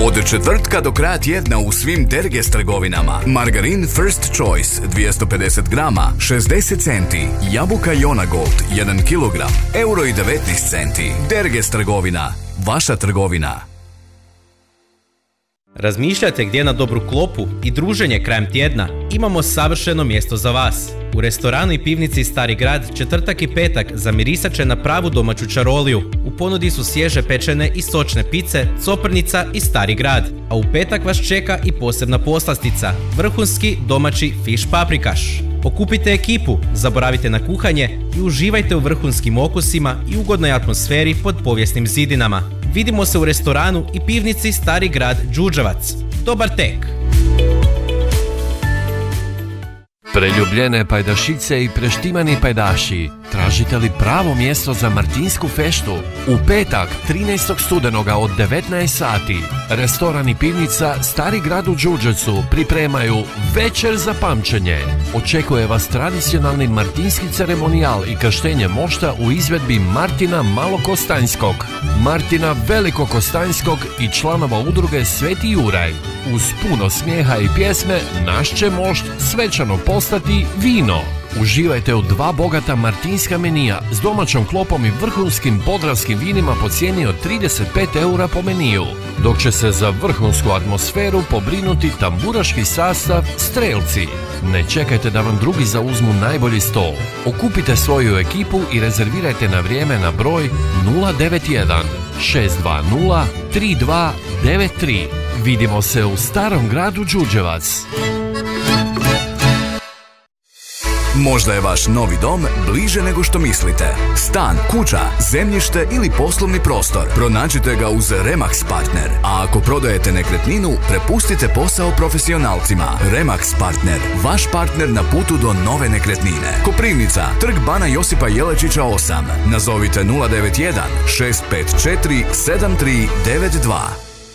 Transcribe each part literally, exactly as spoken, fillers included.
Od četvrtka do kraja tjedna u svim Derges trgovinama. Margarin First Choice dvjesto pedeset grama, šezdeset centi. Jabuka Jona Gold jedan kilogram, euro i devetnaest centi. Derges trgovina. Vaša trgovina. Razmišljate gdje na dobru klopu i druženje krajem tjedna? Imamo savršeno mjesto za vas. U restoranu i pivnici Stari grad četvrtak i petak zamirisat će na pravu domaću čaroliju. U ponudi su svježe pečene i sočne pice, coprnica i Stari grad. A u petak vas čeka i posebna poslastica, vrhunski domaći fiš paprikaš. Okupite ekipu, zaboravite na kuhanje i uživajte u vrhunskim okusima i ugodnoj atmosferi pod povijesnim zidinama. Vidimo se u restoranu i pivnici Stari grad Đurđevac. Dobar tek! Preljubljene pajdašice i preštimani pajdaši, tražite li pravo mjesto za martinsku feštu? U petak, trinaestog studenoga od devetnaest sati, restoran i pivnica Stari grad u Đurđevcu pripremaju večer za pamćenje. Očekuje vas tradicionalni martinski ceremonijal i krštenje mošta u izvedbi Martina Malokostanjskog, Martina Velikokostanjskog i članova udruge Sveti Juraj. Uz puno smijeha i pjesme, naš će mošt svečano postati vino. Uživajte u dva bogata martinska menija s domaćom klopom i vrhunskim podravskim vinima po cijeni od trideset pet eura po meniju, dok će se za vrhunsku atmosferu pobrinuti tamburaški sastav Strelci. Ne čekajte da vam drugi zauzmu najbolji stol. Okupite svoju ekipu i rezervirajte na vrijeme na broj nula devet jedan šest dva nula tri dva devet tri. Vidimo se u Starom gradu Đurđevac. Možda je vaš novi dom bliže nego što mislite. Stan, kuća, zemljište ili poslovni prostor. Pronađite ga uz Remax Partner. A ako prodajete nekretninu, prepustite posao profesionalcima. Remax Partner. Vaš partner na putu do nove nekretnine. Koprivnica, Trg bana Josipa Jelačića osam. Nazovite nula devet jedan šest pet četiri sedam tri devet dva.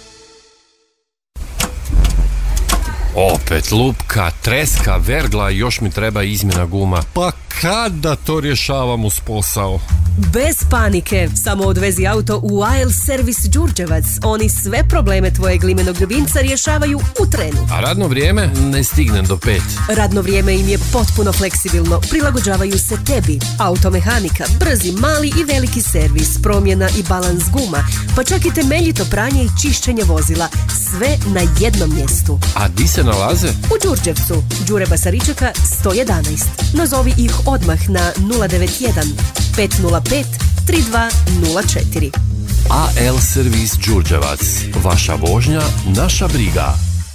Opet lupka, treska, vergla i još mi treba izmjena guma. Pa kad da to rješavam uz posao? Bez panike, samo odvezi auto u A L Service Đurđevac. Oni sve probleme tvojeg limenog ljubimca rješavaju u trenu. A radno vrijeme? Ne stignem do pet. Radno vrijeme im je potpuno fleksibilno. Prilagođavaju se tebi. Automehanika, brzi, mali i veliki servis, promjena i balans guma, pa čak i temeljito pranje i čišćenje vozila. Sve na jednom mjestu. A di se nalaze? U Đurđevcu, Đure Basaričeka sto jedanaest. Nazovi ih odmah na nula devet jedan pet nula pet tri dva nula četiri. A L Servis Đurđevac. Vaša vožnja, naša briga.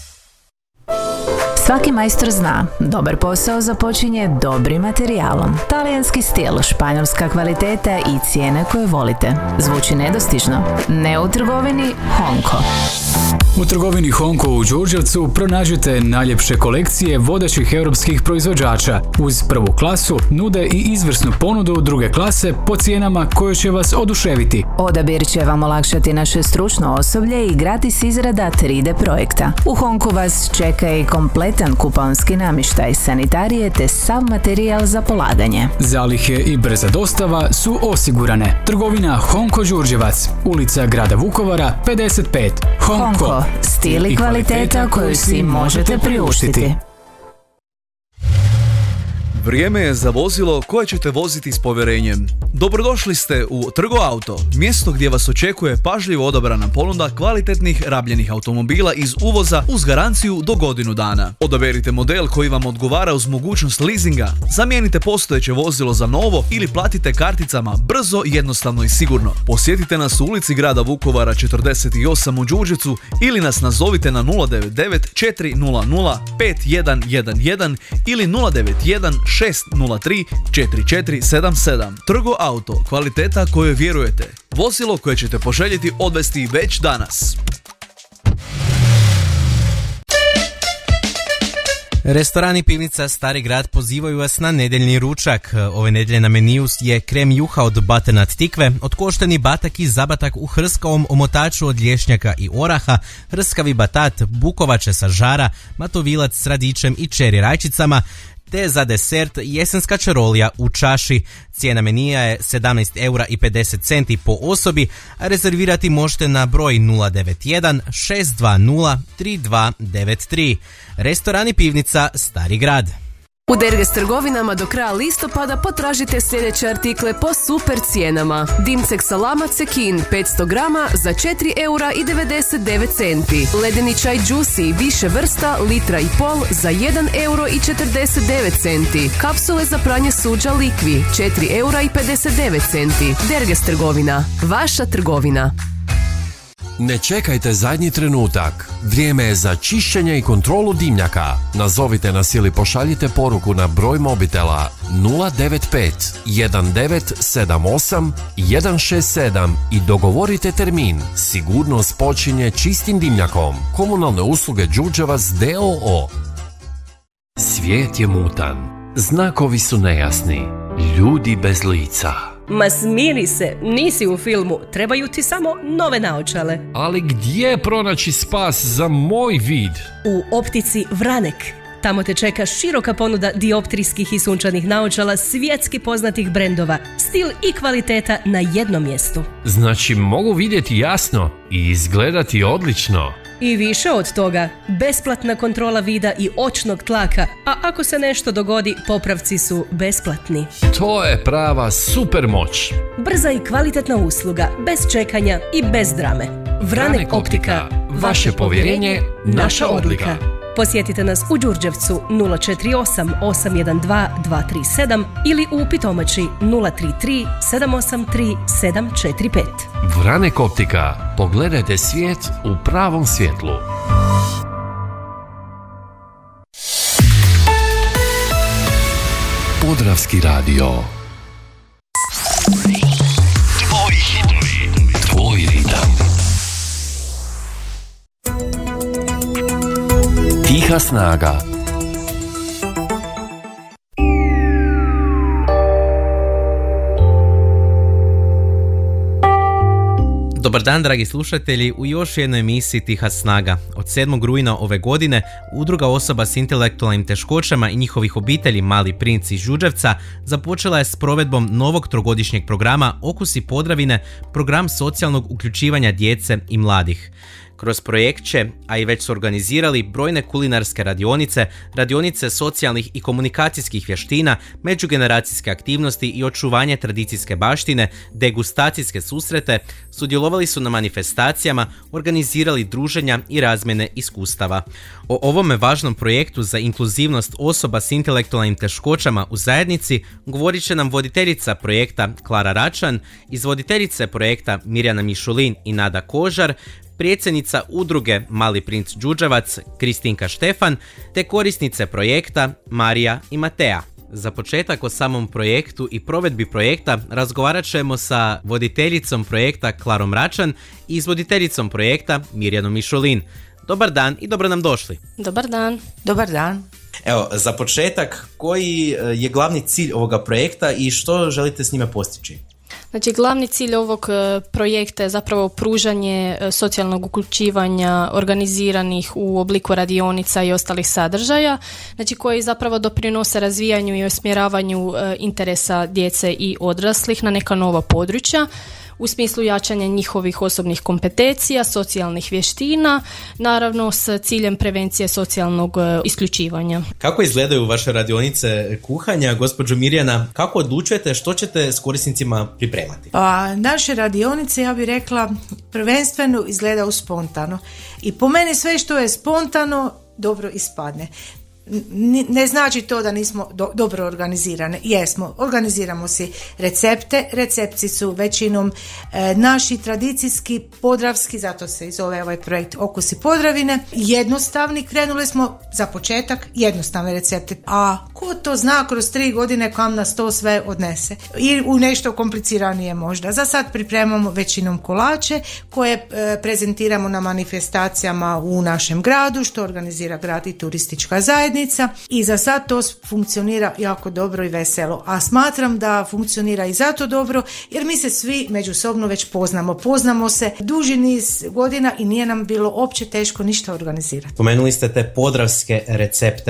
Svaki majstor zna, dobar posao započinje dobrim materijalom. Talijanski stil, španjolska kvaliteta i cijene koje volite. Zvuči nedostižno? Ne u trgovini Honko. U trgovini Honko u Đurđevcu pronađite najljepše kolekcije vodećih europskih proizvođača. Uz prvu klasu nude i izvrsnu ponudu druge klase po cijenama koje će vas oduševiti. Odabir će vam olakšati naše stručno osoblje i gratis izrada tri D projekta. U Honku vas čeka i kompletan kuponski namještaj, sanitarije te sav materijal za polaganje. Zalihe i brza dostava su osigurane. Trgovina Honko Đurđevac, ulica grada Vukovara pedeset pet. Honko. Honko. Stil i kvaliteta koju si možete priuštiti. Vrijeme je za vozilo koje ćete voziti s povjerenjem. Dobrodošli ste u Trgo Auto, mjesto gdje vas očekuje pažljivo odabrana ponuda kvalitetnih rabljenih automobila iz uvoza uz garanciju do godinu dana. Odaberite model koji vam odgovara uz mogućnost leasinga, zamijenite postojeće vozilo za novo ili platite karticama brzo, jednostavno i sigurno. Posjetite nas u ulici grada Vukovara četrdeset osam u Đurđevcu ili nas nazovite na nula devet devet četiri nula nula pet jedan jedan jedan ili nula devet jedan šest nula tri četiri četiri sedam sedam. Trgo Auto, kvaliteta kojoj vjerujete. Vozilo koje ćete poželjeti odvesti već danas. Restoran i pivnica Stari grad pozivaju vas na nedjeljni ručak. Ove nedjelje na meniju je krem juha od batenat tikve, otkošteni batak i zabatak u hrskavom omotaču od lješnjaka i oraha, hrskavi batat, bukovače sa žara, matovilac s radičem i čeri rajčicama, te za desert jesenska čarolija u čaši. Cijena menija je sedamnaest eura i pedeset centi po osobi, a rezervirati možete na broj nula devet jedan šest dva nula tri dva devet tri. Restoran i pivnica Stari grad. U Derges trgovinama do kraja listopada potražite sljedeće artikle po super cijenama. Dimcek salama Cekin petsto grama za četiri eura i devedeset devet centi. Ledeni čaj Juicy više vrsta litra i pol za jedan euro i četrdeset devet centi. Kapsule za pranje suđa Likvi četiri eura i pedeset devet centi. Derges trgovina, vaša trgovina. Ne čekajte zadnji trenutak. Vrijeme je za čišćenje i kontrolu dimnjaka. Nazovite nas ili pošaljite poruku na broj mobitela nula devet pet jedan devet sedam osam jedan šest sedam i dogovorite termin. Sigurnost počinje čistim dimnjakom. Komunalne usluge Đurđevac d o o. Svijet je mutan. Znakovi su nejasni. Ljudi bez lica. Ma smiri se, nisi u filmu, trebaju ti samo nove naočale. Ali gdje pronaći spas za moj vid? U optici Vranek. Tamo te čeka široka ponuda dioptrijskih i sunčanih naočala svjetski poznatih brendova. Stil i kvaliteta na jednom mjestu. Znači mogu vidjeti jasno i izgledati odlično. I više od toga, besplatna kontrola vida i očnog tlaka, a ako se nešto dogodi, popravci su besplatni. To je prava super moć. Brza i kvalitetna usluga, bez čekanja i bez drame. Vranek optika, vaše povjerenje, naša odlika. Posjetite nas u Đurđevcu nula četiri osam osam jedan dva dva tri sedam ili u Pitomači nula tri tri sedam osam tri sedam četiri pet. Vranek optika. Pogledajte svijet u pravom svjetlu. Podravski radio. Tvoji hitovi, tvoj ritam. Tiha snaga. Dobar dan, dragi slušatelji, u još jednoj emisiji Tiha snaga. Od sedmog rujna ove godine Udruga osoba s intelektualnim teškoćama i njihovih obitelji Mali princ iz Đurđevca započela je s provedbom novog trogodišnjeg programa Okusi Podravine, program socijalnog uključivanja djece i mladih. Kroz projekt će, a i već su organizirali brojne kulinarske radionice, radionice socijalnih i komunikacijskih vještina, međugeneracijske aktivnosti i očuvanje tradicijske baštine, degustacijske susrete, sudjelovali su na manifestacijama, organizirali druženja i razmjene iskustava. O ovome važnom projektu za inkluzivnost osoba s intelektualnim teškoćama u zajednici govorit će nam voditeljica projekta Klara Račan, izvoditeljice projekta Mirjana Mišulin i Nada Kožar, predsjednica udruge Mali princ Đurđevac Kristinka Štefan te korisnice projekta Marija i Matea. Za početak o samom projektu i provedbi projekta razgovarat ćemo sa voditeljicom projekta Klarom Račan i izvoditeljicom projekta Mirjanom Mišulin. Dobar dan i dobro nam došli. Dobar dan. Dobar dan. Evo, za početak, koji je glavni cilj ovoga projekta i što želite s njime postići? Znači, glavni cilj ovog projekta je zapravo pružanje socijalnog uključivanja organiziranih u obliku radionica i ostalih sadržaja, znači koji zapravo doprinose razvijanju i usmjeravanju interesa djece i odraslih na neka nova područja u smislu jačanja njihovih osobnih kompetencija, socijalnih vještina, naravno s ciljem prevencije socijalnog isključivanja. Kako izgledaju vaše radionice kuhanja, gospođo Mirjana? Kako odlučujete što ćete s korisnicima pripremati? Pa, naše radionice, ja bih rekla, prvenstveno izgledaju spontano. I po meni sve što je spontano dobro ispadne. Ne znači to da nismo do, dobro organizirane. Jesmo, organiziramo si recepte. Recepti su većinom e, naši tradicijski, podravski, zato se i zove ovaj projekt Okusi Podravine. Jednostavni, krenuli smo za početak jednostavne recepte. A ko to zna kroz tri godine kam nas to sve odnese? I u nešto kompliciranije možda. Za sad pripremamo većinom kolače koje e, prezentiramo na manifestacijama u našem gradu, što organizira grad i turistička zajednica. I za sad to funkcionira jako dobro i veselo. A smatram da funkcionira i zato dobro jer mi se svi međusobno već poznamo. Poznamo se duži niz godina i nije nam bilo opće teško ništa organizirati. Pomenuli ste te podravske recepte.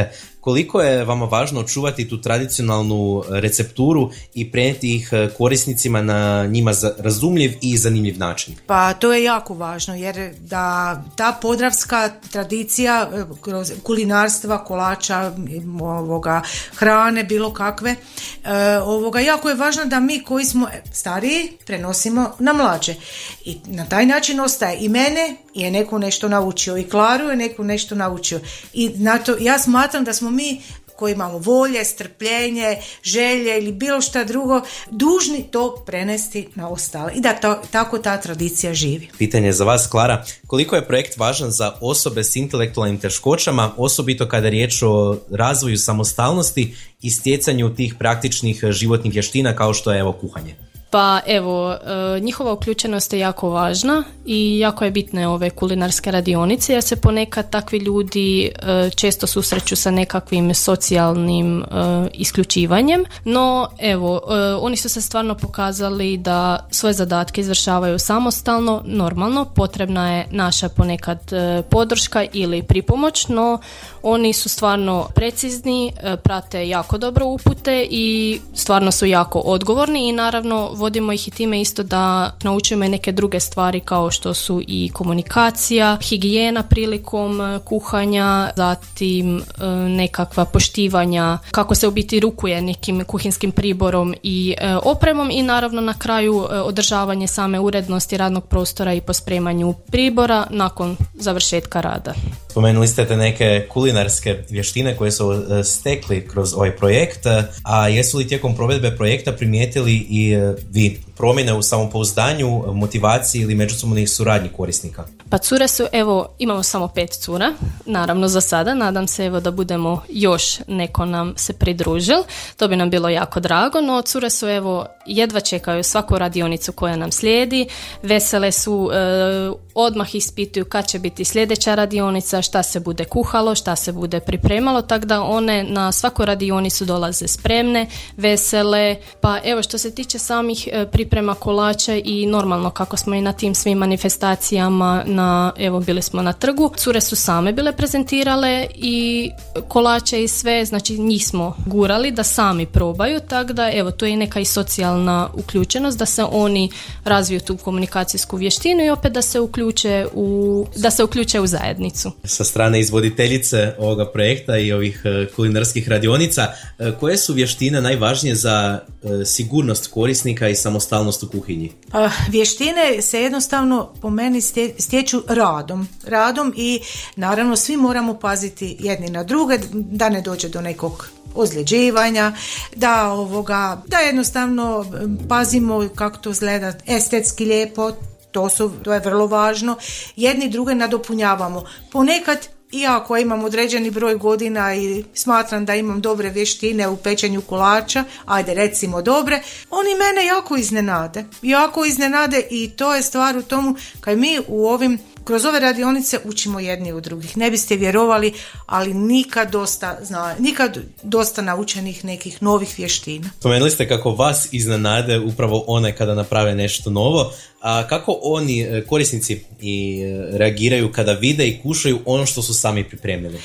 koliko je vama važno očuvati tu tradicionalnu recepturu i prenijeti ih korisnicima na njima razumljiv i zanimljiv način? Pa to je jako važno, jer da ta podravska tradicija kroz kulinarstva, kolača, ovoga, hrane, bilo kakve, ovoga, jako je važno da mi koji smo stariji prenosimo na mlađe. I na taj način ostaje i mene je neko nešto naučio, i Klaru je neko nešto naučio. I na to, ja smatram da smo mi koji imamo volje, strpljenje, želje ili bilo šta drugo, dužni to prenesti na ostale i da to, tako ta tradicija živi. Pitanje za vas, Klara, koliko je projekt važan za osobe s intelektualnim teškoćama, osobito kada je riječ o razvoju samostalnosti i stjecanju tih praktičnih životnih vještina kao što je evo kuhanje? Pa evo, njihova uključenost je jako važna i jako je bitne ove kulinarske radionice, jer se ponekad takvi ljudi često susreću sa nekakvim socijalnim isključivanjem, no evo, oni su se stvarno pokazali da svoje zadatke izvršavaju samostalno, normalno, potrebna je naša ponekad podrška ili pripomoć, no oni su stvarno precizni, prate jako dobro upute i stvarno su jako odgovorni i naravno vodimo ih i time isto da naučimo i neke druge stvari kao što su i komunikacija, higijena prilikom kuhanja, zatim nekakva poštivanja, kako se u biti rukuje nekim kuhinskim priborom i opremom i naravno na kraju održavanje same urednosti radnog prostora i pospremanju pribora nakon završetka rada. Spomenuli ste te neke kulinarske vještine koje su stekli kroz ovaj projekt, a jesu li tijekom provedbe projekta primijetili i vi promjene u samopouzdanju, motivaciji ili međusobnih suradnji korisnika? Pa cure su, evo, imamo samo pet cura, naravno za sada, nadam se evo da budemo još neko nam se pridružil, to bi nam bilo jako drago, no cure su evo jedva čekaju svaku radionicu koja nam slijedi, vesele su, e, odmah ispituju kad će biti sljedeća radionica, šta se bude kuhalo, šta se bude pripremalo, tako da one na svaku radionicu dolaze spremne, vesele, pa evo što se tiče samih e, priprema kolača i normalno kako smo i na tim svim manifestacijama, na, evo bili smo na trgu, cure su same bile prezentirale i kolače i sve, znači njih smo gurali da sami probaju, tako da evo tu je i neka i socijalna uključenost, da se oni razviju tu komunikacijsku vještinu i opet da se uključe u, da se uključe u zajednicu. Sa strane izvoditeljice ovoga projekta i ovih kulinarskih radionica, koje su vještine najvažnije za sigurnost korisnika i samostalnost u kuhinji? Pa, vještine se jednostavno po meni stječu radom. Radom i naravno svi moramo paziti jedni na druge da ne dođe do nekog ozljeđivanja, da ovoga, da jednostavno pazimo kako to izgleda estetski lijepo, to, su, to je vrlo važno. Jedni druge nadopunjavamo. Ponekad iako imam određeni broj godina i smatram da imam dobre vještine u pečenju kolača, ajde recimo dobre, oni mene jako iznenade. Jako iznenade i to je stvar u tomu kad mi u ovim kroz ove radionice učimo jedni od drugih. Ne biste vjerovali, ali nikad dosta, zna, nikad dosta naučenih nekih novih vještina. Spomenuli ste kako vas iznenade upravo one kada naprave nešto novo. A kako oni, korisnici, i reagiraju kada vide i kušaju ono što su sami pripremili?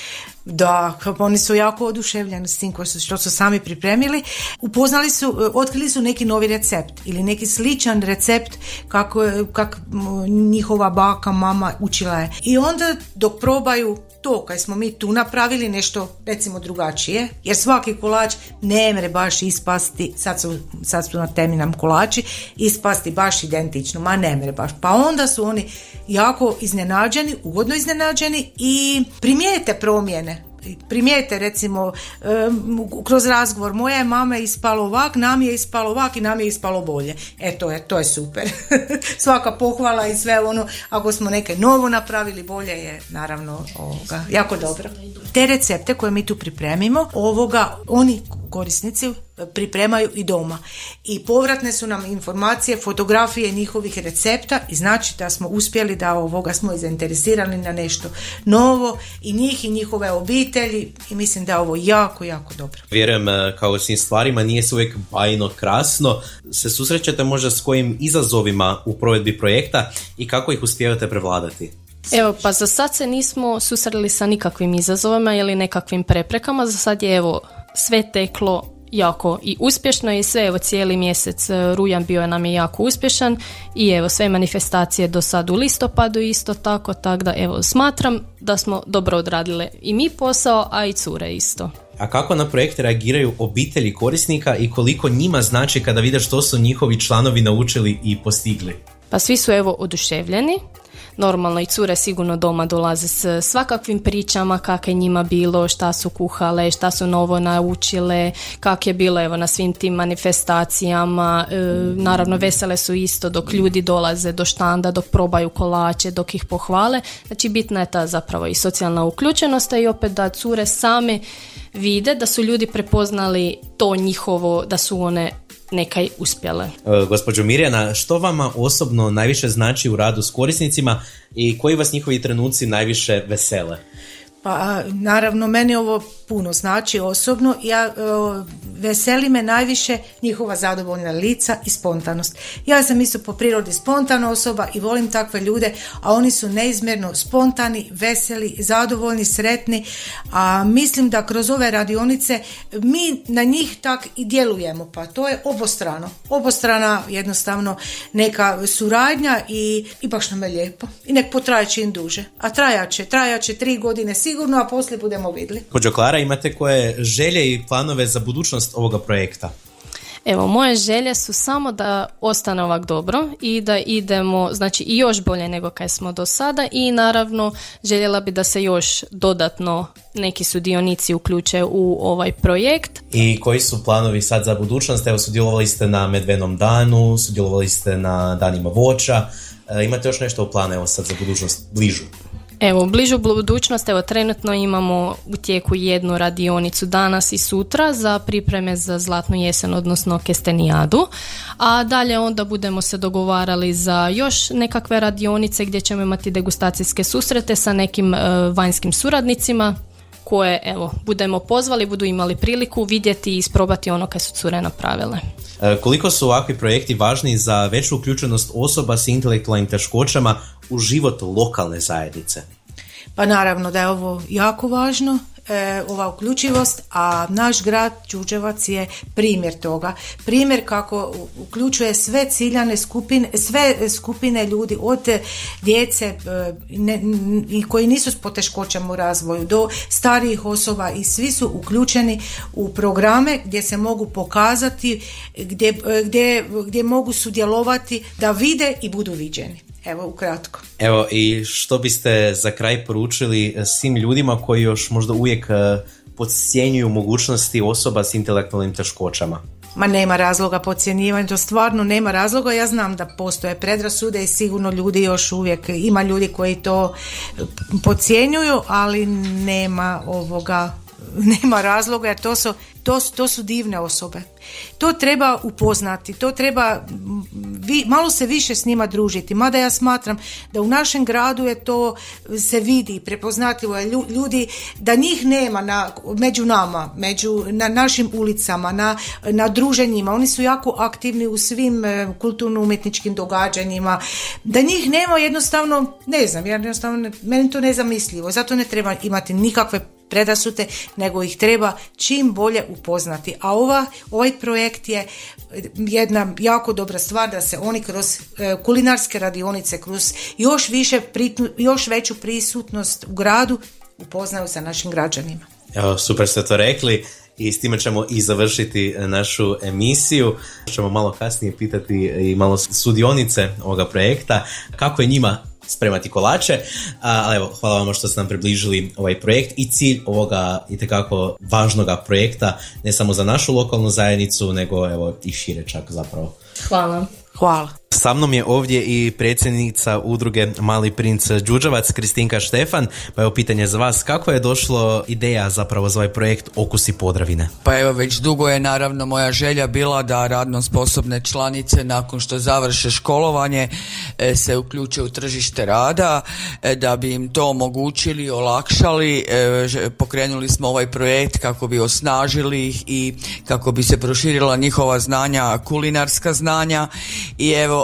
Da, oni su jako oduševljeni s tim što su sami pripremili. Upoznali su, otkrili su neki novi recept ili neki sličan recept kako, kako njihova baka, mama učila je. I onda dok probaju to, kad smo mi tu napravili nešto recimo drugačije, jer svaki kolač ne mre baš ispasti, sad su, sad su na temi nam kolači, ispasti baš identično, ma ne mre baš. Pa onda su oni jako iznenađeni, ugodno iznenađeni i primijete promjene. Primijete recimo um, kroz razgovor, moja je mama ispalo ovak, nam je ispalo ovak i nam je ispalo bolje. E to je, to je super. Svaka pohvala i sve ono, ako smo neke novo napravili bolje je naravno ovoga, jako dobro. Te recepte koje mi tu pripremimo, ovoga oni korisnici pripremaju i doma. I povratne su nam informacije, fotografije njihovih recepta i znači da smo uspjeli da ovoga smo zainteresirani na nešto novo i njih i njihove obitelji i mislim da je ovo jako, jako dobro. Vjerujem kao u svim stvarima nije se uvijek bajno krasno. Se susrećete možda s kojim izazovima u provedbi projekta i kako ih uspijevate prevladati? Evo, pa za sad se nismo susreli sa nikakvim izazovima ili nekakvim preprekama. Za sad je evo sve teklo jako i uspješno i sve, evo cijeli mjesec rujan bio nam je jako uspješan i evo sve manifestacije do sad u listopadu isto tako, tako da evo smatram da smo dobro odradile i mi posao, a i cure isto. A kako na projekte reagiraju obitelji korisnika i koliko njima znači kada vide što su njihovi članovi naučili i postigli? Pa svi su evo oduševljeni. Normalno i cure sigurno doma dolaze s svakakvim pričama kak je njima bilo, šta su kuhale, šta su novo naučile, kak je bilo evo na svim tim manifestacijama. E, naravno vesele su isto dok ljudi dolaze do štanda, dok probaju kolače, dok ih pohvale. Znači bitna je ta zapravo i socijalna uključenost i opet da cure same vide da su ljudi prepoznali to njihovo, da su one nekaj uspjele. E, gospođo Mirjana, što vama osobno najviše znači u radu s korisnicima i koji vas njihovi trenuci najviše vesele? Pa naravno meni ovo puno znači osobno. Ja, o, veseli me najviše njihova zadovoljna lica i spontanost. Ja sam isto po prirodi spontana osoba i volim takve ljude, a oni su neizmjerno spontani, veseli, zadovoljni, sretni, a mislim da kroz ove radionice mi na njih tak i djelujemo, pa to je obostrano. Obostrana jednostavno neka suradnja i, i baš nam je lijepo. I nek potraje čim duže. A trajaće, trajaće tri godine sigurno, a poslije budemo vidjeli. Gospođo Klara, imate koje želje i planove za budućnost ovoga projekta? Evo, moje želje su samo da ostane ovak dobro i da idemo, znači i još bolje nego kaj smo do sada i naravno željela bi da se još dodatno neki sudionici uključe u ovaj projekt. I koji su planovi sad za budućnost? Evo, sudjelovali ste na Medvenom danu, sudjelovali ste na danima voća, e, imate još nešto u planu evo sad za budućnost bližu? Evo, bližu budućnost, evo trenutno imamo u tijeku jednu radionicu danas i sutra za pripreme za Zlatnu jesen, odnosno Kestenijadu, a dalje onda budemo se dogovarali za još nekakve radionice gdje ćemo imati degustacijske susrete sa nekim e, vanjskim suradnicima koje, evo, budemo pozvali, budu imali priliku vidjeti i isprobati ono kaj su cure napravile. E, koliko su ovakvi projekti važni za veću uključenost osoba s intelektualnim teškoćama u život lokalne zajednice? Pa naravno da je ovo jako važno, e, ova uključivost, a naš grad Đurđevac je primjer toga. Primjer kako uključuje sve ciljane skupine, sve skupine ljudi od djece e, ne, n, koji nisu s poteškoćama u razvoju do starijih osoba i svi su uključeni u programe gdje se mogu pokazati, gdje, gdje, gdje mogu sudjelovati da vide i budu viđeni. Evo, ukratko. Evo, i što biste za kraj poručili svim ljudima koji još možda uvijek podcjenjuju mogućnosti osoba s intelektualnim teškoćama? Ma nema razloga podcjenjivanja, to stvarno nema razloga. Ja znam da postoje predrasude i sigurno ljudi još uvijek, ima ljudi koji to podcjenjuju, ali nema ovoga, nema razloga jer to su, to, to su divne osobe. To treba upoznati, to treba vi, malo se više s njima družiti, mada ja smatram da u našem gradu je to se vidi, prepoznatljivo je ljudi, da njih nema na, među nama, među, na našim ulicama, na, na druženjima, oni su jako aktivni u svim kulturno-umjetničkim događanjima, da njih nema jednostavno, ne znam, jednostavno meni to nezamislivo, zato ne treba imati nikakve predrasude, nego ih treba čim bolje upoznati. A ova, ovaj projekt je jedna jako dobra stvar da se oni kroz e, kulinarske radionice, kroz još, više, još veću prisutnost u gradu upoznaju sa našim građanima. Evo, super ste to rekli i s time ćemo i završiti našu emisiju. Ćemo malo kasnije pitati i malo sudionice ovoga projekta kako je njima spremati kolače, ali evo, hvala vam što ste nam približili ovaj projekt i cilj ovoga itekako važnoga projekta, ne samo za našu lokalnu zajednicu, nego evo i šire čak zapravo. Hvala. Hvala. Sa mnom je ovdje i predsjednica udruge Mali princ Đurđevac, Kristinka Štefan, pa evo pitanje za vas, kako je došlo ideja zapravo za ovaj projekt Okusi Podravine? Pa evo, već dugo je naravno moja želja bila da radno sposobne članice nakon što završe školovanje se uključe u tržište rada, da bi im to omogućili, olakšali. Pokrenuli smo ovaj projekt kako bi osnažili ih i kako bi se proširila njihova znanja, kulinarska znanja i evo,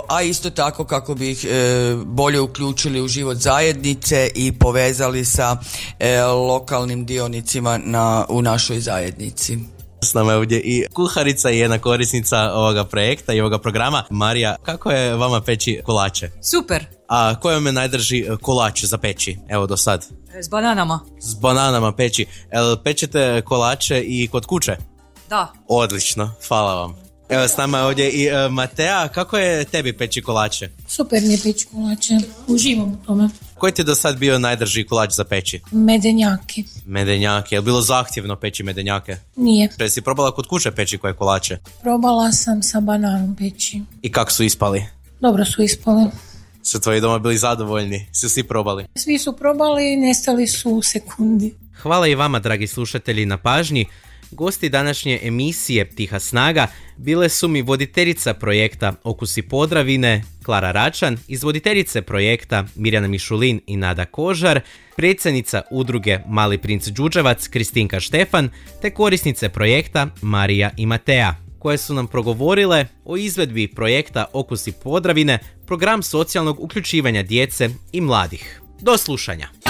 a isto tako kako bi ih e, bolje uključili u život zajednice i povezali sa e, lokalnim dionicima na, u našoj zajednici. S nama je ovdje i kuharica i jedna korisnica ovoga projekta i ovoga programa. Marija, kako je vama peći kolače? Super. A koji vam je najdrži kolač za peći, evo do sad? S bananama. S bananama peći. Jel pečete kolače i kod kuće? Da. Odlično, hvala vam. Evo s nama je ovdje i uh, Matea, kako je tebi peći kolače? Super mi je peći kolače, uživam u tome. Koji ti je do sad bio najdrži kolač za peći? Medenjaki. Medenjaki, je li bilo zahtjevno peći medenjake? Nije. Jesi probala kod kuće peći koje kolače? Probala sam sa bananom peći. I kako su ispali? Dobro su ispali. Su tvoji doma bili zadovoljni? Su svi probali? Svi su probali i nestali su u sekundi. Hvala i vama, dragi slušatelji, na pažnji. Gosti današnje emisije Tiha snaga bile su mi voditeljica projekta Okusi Podravine Klara Račan, izvoditeljice projekta Mirjana Mišulin i Nada Kožar, predsjednica udruge Mali princ Đuđevac Kristinka Štefan, te korisnice projekta Marija i Matea, koje su nam progovorile o izvedbi projekta Okusi Podravine, program socijalnog uključivanja djece i mladih. Do slušanja!